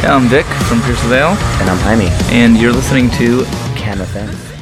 I'm Vic from Pierce Vale. And I'm Jaime. And you're listening to Can FM.